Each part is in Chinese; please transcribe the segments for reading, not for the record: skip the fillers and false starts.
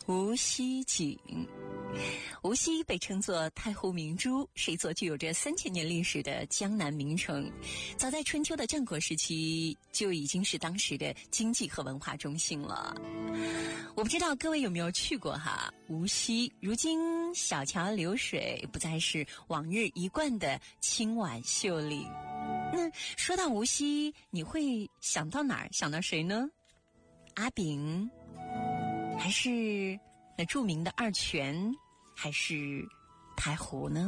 无锡景。无锡被称作太湖明珠，是一座具有着3000年历史的江南名城。早在春秋的战国时期，就已经是当时的经济和文化中心了。我不知道各位有没有去过哈无锡，如今小桥流水，不再是往日一贯的清婉秀丽。那说到无锡，你会想到哪儿？想到谁呢？阿炳，还是那著名的二泉，还是太湖呢？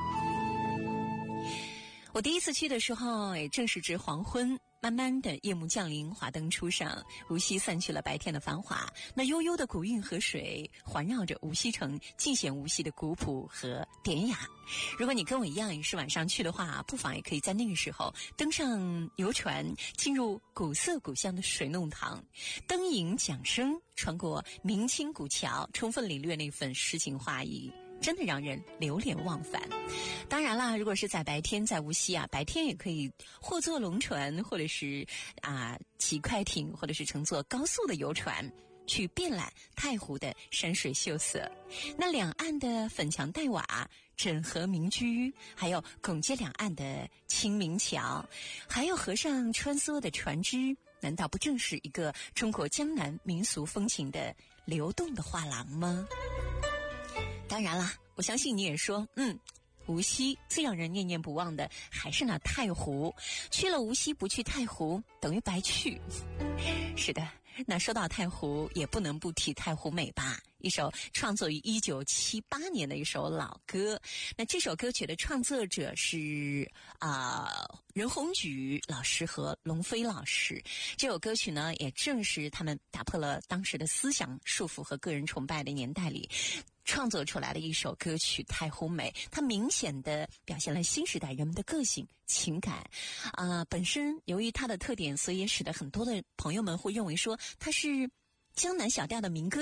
我第一次去的时候，也正是值黄昏，慢慢的夜幕降临，华灯初上，无锡散去了白天的繁华，那悠悠的古运河水环绕着无锡城，尽显无锡的古朴和典雅。如果你跟我一样也是晚上去的话，不妨也可以在那个时候登上游船，进入古色古香的水弄堂，灯影桨声，穿过明清古桥，充分领略那份诗情画意，真的让人流连忘返。当然啦，如果是在白天，在无锡啊，白天也可以或坐龙船，或者是骑快艇，或者是乘坐高速的游船，去遍览太湖的山水秀色。那两岸的粉墙黛瓦，枕河民居，还有拱街两岸的清明桥，还有河上穿梭的船只，难道不正是一个中国江南民俗风情的流动的画廊吗？当然啦，我相信你也说，无锡最让人念念不忘的还是那太湖，去了无锡不去太湖等于白去。是的，那说到太湖也不能不提太湖美吧，一首创作于1978年的一首老歌。那这首歌曲的创作者是任鸿举老师和龙飞老师。这首歌曲呢，也正是他们打破了当时的思想束缚和个人崇拜的年代里创作出来的一首歌曲《太湖美》，它明显的表现了新时代人们的个性情感。本身由于它的特点，所以也使得很多的朋友们会认为说它是江南小调的民歌。